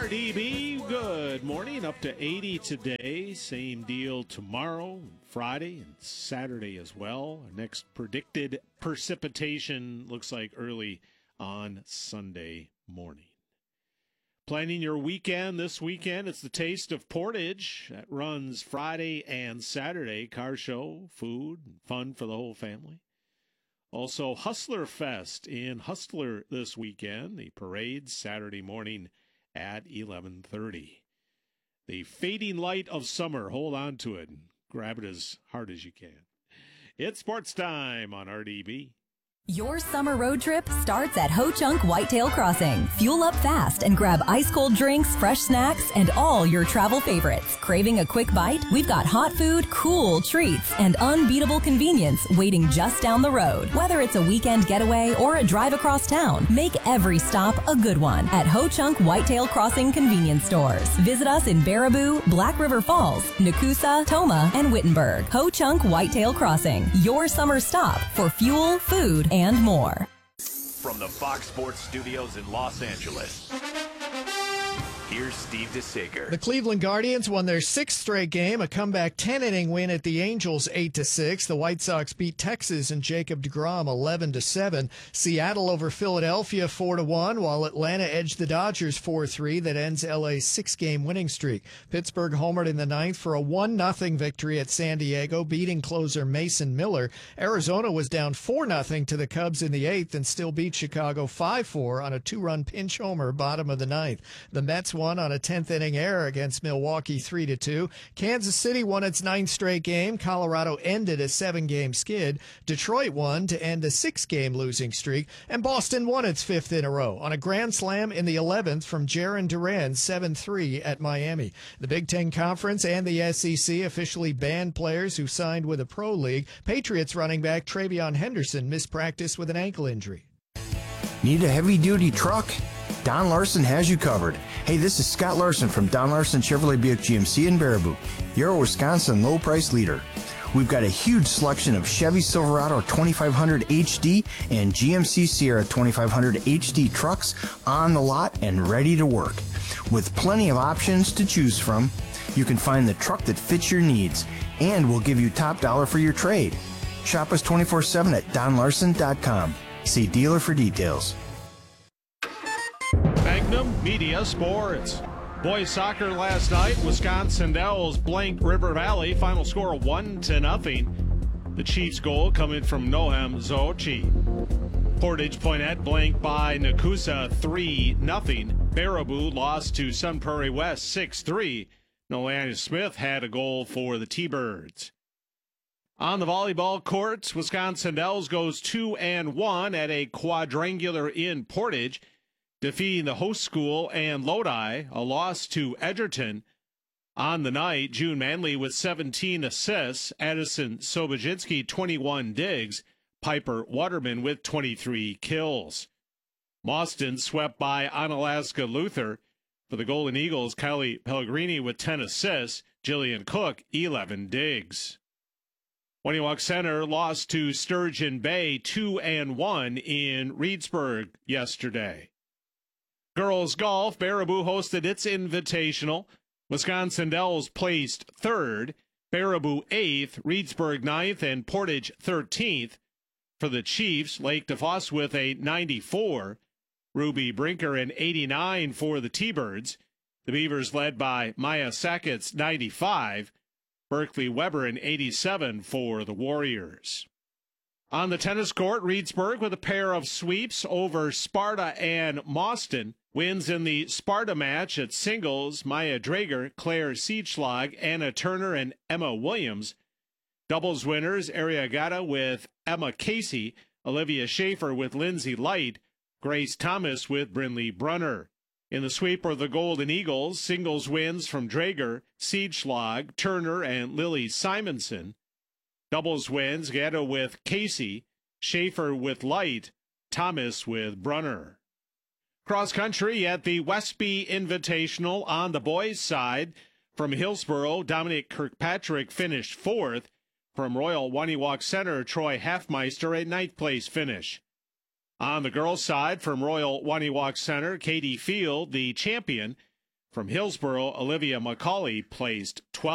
RDB, good morning. Up to 80 today. Same deal tomorrow, Friday, and Saturday as well. Our next predicted precipitation looks like early on Sunday morning. Planning your weekend this weekend, it's the Taste of Portage. That runs Friday and Saturday. Car show, food, and fun for the whole family. Also, Hustler Fest in Hustler this weekend. The parade Saturday morning at 11:30. The fading light of summer. Hold on to it and grab it as hard as you can. It's sports time on RDB. Your summer road trip starts at Ho Chunk Whitetail Crossing. Fuel up fast and grab ice-cold drinks, fresh snacks, and all your travel favorites. Craving a quick bite? We've got hot food, cool treats, and unbeatable convenience waiting just down the road. Whether it's a weekend getaway or a drive across town, make every stop a good one at Ho Chunk Whitetail Crossing convenience stores. Visit us in Baraboo, Black River Falls, Nakusa, Toma, and Wittenberg. Ho Chunk Whitetail Crossing, your summer stop for fuel, food, and more. From the Fox Sports Studios in Los Angeles, here's Steve DeSager. The Cleveland Guardians won their sixth straight game, a comeback 10-inning win at the Angels 8-6. The White Sox beat Texas and Jacob deGrom 11-7. Seattle over Philadelphia 4-1, while Atlanta edged the Dodgers 4-3. That ends LA's six-game winning streak. Pittsburgh homered in the ninth for a 1-0 victory at San Diego, beating closer Mason Miller. Arizona was down 4-0 to the Cubs in the eighth and still beat Chicago 5-4 on a two-run pinch homer bottom of the ninth. The Mets won on a 10th inning error against Milwaukee 3-2. Kansas City won its ninth straight game. Colorado ended a 7-game skid. Detroit won to end a 6-game losing streak. And Boston won its fifth in a row on a grand slam in the 11th from Jarren Duran 7-3 at Miami. The Big Ten Conference and the SEC officially banned players who signed with a pro league. Patriots running back Travion Henderson missed practice with an ankle injury. Need a heavy-duty truck? Don Larson has you covered. Hey, this is Scott Larson from Don Larson Chevrolet Buick GMC in Baraboo, your Wisconsin low-price leader. We've got a huge selection of Chevy Silverado 2500 HD and GMC Sierra 2500 HD trucks on the lot and ready to work. With plenty of options to choose from, you can find the truck that fits your needs, and we'll give you top dollar for your trade. Shop us 24/7 at donlarson.com. See dealer for details. Magnum Media Sports. Boys soccer last night. Wisconsin Dells blanked River Valley. Final score 1-0. The Chiefs' goal coming from Noam Zochi. Portage Poinnette blanked by Nakusa 3-0. Baraboo lost to Sun Prairie West 6-3. Nolania Smith had a goal for the T-Birds. On the volleyball courts, Wisconsin Dells goes 2-1 at a quadrangular in Portage, defeating the host school and Lodi, a loss to Edgerton. On the night, June Manley with 17 assists, Addison Sobozinski 21 digs, Piper Waterman with 23 kills. Mauston swept by Onalaska Luther. For the Golden Eagles, Kylie Pellegrini with 10 assists, Jillian Cook 11 digs. Waniwak Center lost to Sturgeon Bay 2-1 in Reedsburg yesterday. Girls golf, Baraboo hosted its invitational. Wisconsin Dells placed third, Baraboo 8th, Reedsburg 9th, and Portage 13th. For the Chiefs, Lake DeFosse with a 94, Ruby Brinker an 89 for the T-Birds. The Beavers led by Maya Sackett's 95, Berkeley Weber an 87 for the Warriors. On the tennis court, Reedsburg with a pair of sweeps over Sparta and Mauston. Wins in the Sparta match at singles, Maya Drager, Claire Siedschlag, Anna Turner, and Emma Williams. Doubles winners, Ariagata with Emma Casey, Olivia Schaefer with Lindsay Light, Grace Thomas with Brinley Brunner. In the sweep are the Golden Eagles, singles wins from Drager, Siedschlag, Turner, and Lily Simonson. Doubles wins, Gatto with Casey, Schaefer with Light, Thomas with Brunner. Cross country at the Westby Invitational on the boys' side. From Hillsboro, Dominic Kirkpatrick finished fourth. From Royal Waniwak Center, Troy Halfmeister a ninth place finish. On the girls' side, from Royal Waniwak Center, Katie Field, the champion, From Hillsboro, Olivia McCauley placed 12th.